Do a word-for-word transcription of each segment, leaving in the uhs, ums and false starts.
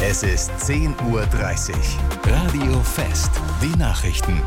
Es ist zehn Uhr dreißig. Radio Fest. Die Nachrichten.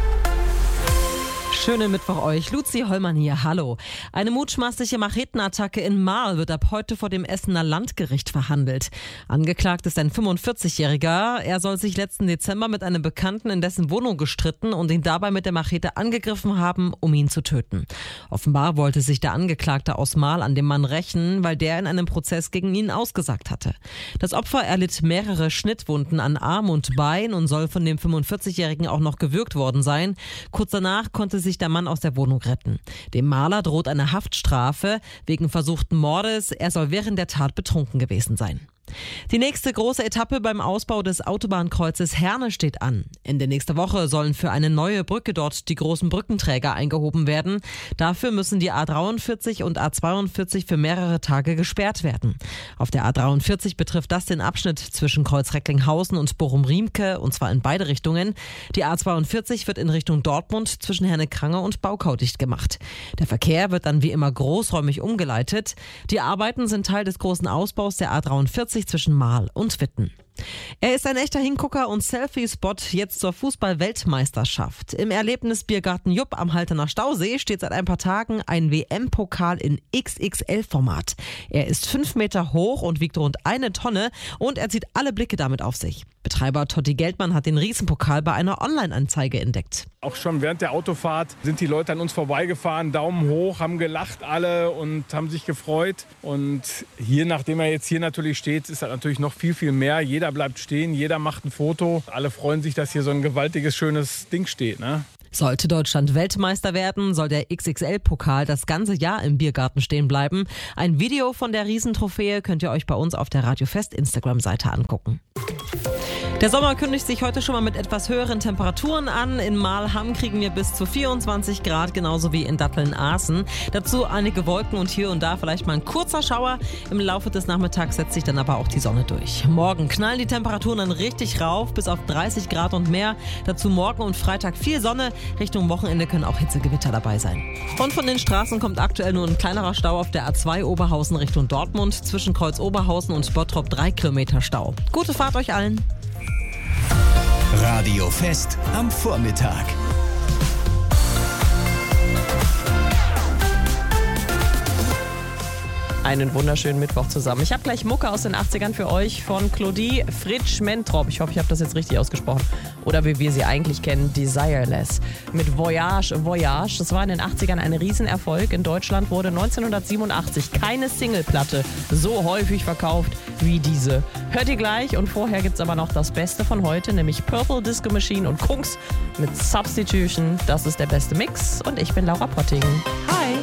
Schönen Mittwoch euch. Luzi Hollmann hier. Hallo. Eine mutmaßliche Machetenattacke in Marl wird ab heute vor dem Essener Landgericht verhandelt. Angeklagt ist ein fünfundvierzigjähriger. Er soll sich letzten Dezember mit einem Bekannten in dessen Wohnung gestritten und ihn dabei mit der Machete angegriffen haben, um ihn zu töten. Offenbar wollte sich der Angeklagte aus Marl an dem Mann rächen, weil der in einem Prozess gegen ihn ausgesagt hatte. Das Opfer erlitt mehrere Schnittwunden an Arm und Bein und soll von dem fünfundvierzigjährigen auch noch gewürgt worden sein. Kurz danach konnte sich der Mann aus der Wohnung retten. Dem Maler droht eine Haftstrafe wegen versuchten Mordes. Er soll während der Tat betrunken gewesen sein. Die nächste große Etappe beim Ausbau des Autobahnkreuzes Herne steht an. Ende nächster Woche sollen für eine neue Brücke dort die großen Brückenträger eingehoben werden. Dafür müssen die A dreiundvierzig und A zweiundvierzig für mehrere Tage gesperrt werden. Auf der A dreiundvierzig betrifft das den Abschnitt zwischen Kreuz Recklinghausen und Bochum-Riemke, und zwar in beide Richtungen. Die A zweiundvierzig wird in Richtung Dortmund zwischen Herne-Krange und Baukau dicht gemacht. Der Verkehr wird dann wie immer großräumig umgeleitet. Die Arbeiten sind Teil des großen Ausbaus der A dreiundvierzig zwischen Marl und Witten. Er ist ein echter Hingucker und Selfie-Spot jetzt zur Fußball-Weltmeisterschaft. Im Erlebnisbiergarten Jupp am Haltener Stausee steht seit ein paar Tagen ein W M-Pokal in X X L-Format. Er ist fünf Meter hoch und wiegt rund eine Tonne und er zieht alle Blicke damit auf sich. Betreiber Totti Geldmann hat den Riesenpokal bei einer Online-Anzeige entdeckt. Auch schon während der Autofahrt sind die Leute an uns vorbeigefahren, Daumen hoch, haben gelacht alle und haben sich gefreut. Und hier, nachdem er jetzt hier natürlich steht, ist das natürlich noch viel, viel mehr. Jeder bleibt stehen, jeder macht ein Foto. Alle freuen sich, dass hier so ein gewaltiges, schönes Ding steht, ne? Sollte Deutschland Weltmeister werden, soll der X X L-Pokal das ganze Jahr im Biergarten stehen bleiben. Ein Video von der Riesentrophäe könnt ihr euch bei uns auf der Radio Fest Instagram-Seite angucken. Der Sommer kündigt sich heute schon mal mit etwas höheren Temperaturen an. In Marlham kriegen wir bis zu vierundzwanzig Grad, genauso wie in Datteln-Aßen. Dazu einige Wolken und hier und da vielleicht mal ein kurzer Schauer. Im Laufe des Nachmittags setzt sich dann aber auch die Sonne durch. Morgen knallen die Temperaturen dann richtig rauf, bis auf dreißig Grad und mehr. Dazu morgen und Freitag viel Sonne. Richtung Wochenende können auch Hitzegewitter dabei sein. Und von den Straßen kommt aktuell nur ein kleinerer Stau auf der A zwei Oberhausen Richtung Dortmund. Zwischen Kreuz Oberhausen und Bottrop drei Kilometer Stau. Gute Fahrt euch allen. Radio Fest am Vormittag. Einen wunderschönen Mittwoch zusammen. Ich habe gleich Mucke aus den achtzigern für euch von Claudie Fritsch-Mentrop. Ich hoffe, ich habe das jetzt richtig ausgesprochen. Oder wie wir sie eigentlich kennen, Desireless. Mit Voyage, Voyage. Das war in den achtzigern ein Riesenerfolg. In Deutschland wurde neunzehnhundertsiebenundachtzig keine Singleplatte so häufig verkauft wie diese. Hört ihr gleich, und vorher gibt es aber noch das Beste von heute, nämlich Purple Disco Machine und Kungs mit Substitution. Das ist der beste Mix und ich bin Laura Potting. Hi!